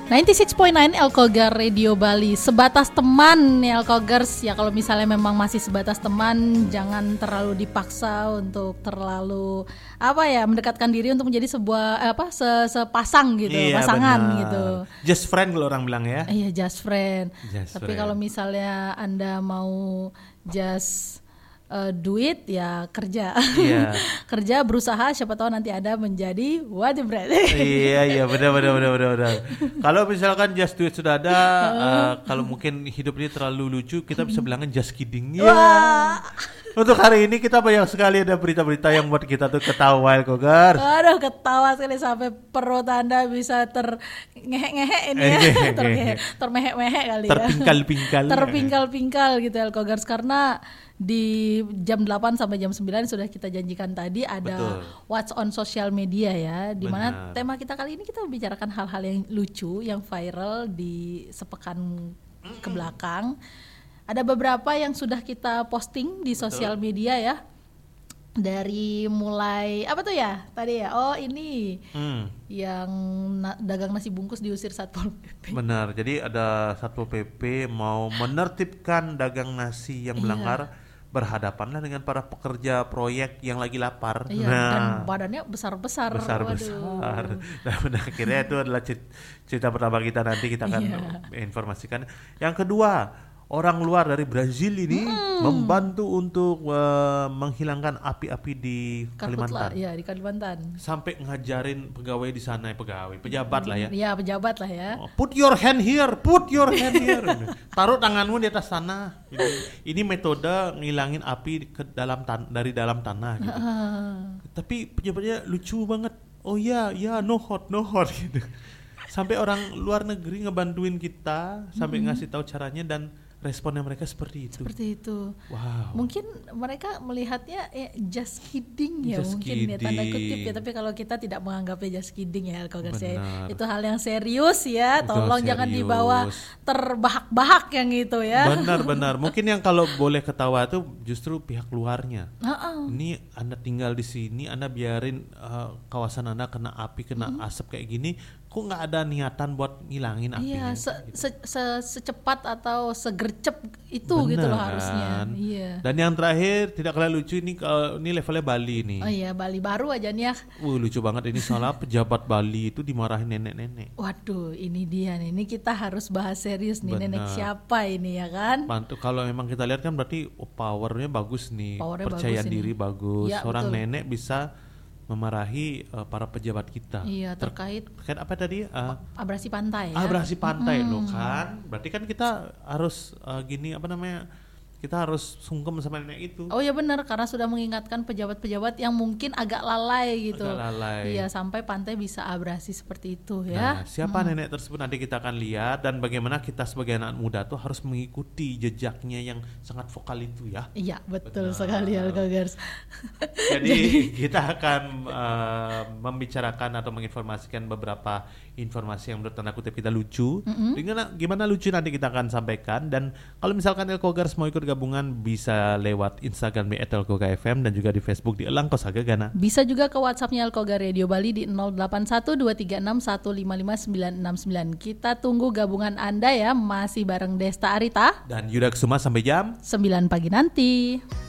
96.9 Elkogar Radio Bali. Sebatas teman ya Elkogers. Ya kalau misalnya memang masih sebatas teman, jangan terlalu dipaksa untuk terlalu mendekatkan diri untuk menjadi sebuah sepasang gitu, pasangan benar. gitu. Just friend kalau orang bilang ya. Iya, just friend. Tapi Friend. kalau misalnya Anda mau just duit ya kerja. Iya. Kerja berusaha, siapa tahu nanti ada menjadi wajibret. Iya benar. Kalau misalkan just duit sudah ada, kalau mungkin hidup ini terlalu lucu, kita bisa bilangin just kidding. Wah. Untuk hari ini kita banyak sekali ada berita-berita yang buat kita tuh ketawa Elkogar. Aduh, ketawa sekali sampai perut Anda bisa terngehek-ngehek ini ya. Termehek-mehek kali ya. Terpingkal-pingkal gitu Elkogars, karena di jam 8 sampai jam 9 sudah kita janjikan tadi ada What's on Social Media ya, di mana tema kita kali ini kita membicarakan hal-hal yang lucu, yang viral di sepekan ke belakang. Ada beberapa yang sudah kita posting di sosial media ya. Dari mulai apa tuh ya tadi ya? Oh ini yang dagang nasi bungkus diusir Satpol PP. Benar. Jadi ada Satpol PP mau menertibkan dagang nasi yang melanggar. Berhadapanlah dengan para pekerja proyek yang lagi lapar. Iya, dan badannya besar-besar. Dan akhirnya itu adalah cerita pertama kita, nanti kita akan informasikan. Yang kedua, orang luar dari Brazil ini membantu untuk menghilangkan api-api di Kalimantan. Iya, di Kalimantan. Sampai ngajarin pegawai di sana, pejabat lah ya. Iya, pejabat lah ya. Put your hand here. Taruh tanganmu di atas tanah. Ini metode ngilangin api dari dalam tanah gitu. Tapi pejabatnya lucu banget. Oh ya, no hot gitu. Sampai orang luar negeri ngebantuin kita, sampai ngasih tahu caranya, dan responnya mereka seperti itu. Wow. Mungkin mereka melihatnya just kidding ya, ya tanda kutip ya. Tapi kalau kita tidak menganggapnya just kidding ya Elkogars ya. Itu hal yang serius ya. Tolong jangan dibawa terbahak-bahak yang gitu ya. Benar. Mungkin yang kalau boleh ketawa itu justru pihak luarnya. Ini Anda tinggal di sini, Anda biarin kawasan Anda kena api, kena asap kayak gini. Kok nggak ada niatan buat ngilangin apinya? Iya, secepat atau segercep itu gitu loh harusnya. Iya. Dan yang terakhir tidak kalah lucu ini levelnya Bali nih. Oh iya, Bali baru aja nih ya. Lucu banget ini, soalnya pejabat Bali itu dimarahin nenek-nenek. Waduh, ini dia nih. Ini kita harus bahas serius nih. Nenek siapa ini ya kan? Kalau memang kita lihat kan berarti powernya bagus nih. Percaya diri bagus. Ya, seorang nenek bisa memarahi para pejabat kita. Iya, terkait apa tadi? Abrasi pantai. Abrasi pantai loh kan. Berarti kan kita harus kita harus sungkem sama nenek itu. Oh ya benar, karena sudah mengingatkan pejabat-pejabat yang mungkin agak lalai gitu. Iya, sampai pantai bisa abrasi seperti itu ya. Nah, siapa nenek tersebut nanti kita akan lihat, dan bagaimana kita sebagai anak muda tuh harus mengikuti jejaknya yang sangat vokal itu ya. Iya, betul sekali Elkogars. Jadi kita akan membicarakan atau menginformasikan beberapa informasi yang menurut tanda kutip kita lucu. Gimana lucu nanti kita akan sampaikan, dan kalau misalkan Elkogars mau ikut gabungan bisa lewat Instagram di @elkoga_fm dan juga di Facebook di Elang Kosaga Gana. Bisa juga ke WhatsApp-nya Elkogar Radio Bali di 0812361599. Kita tunggu gabungan Anda ya, masih bareng Desta Arita dan Yuda Kusuma sampai jam 9 pagi nanti.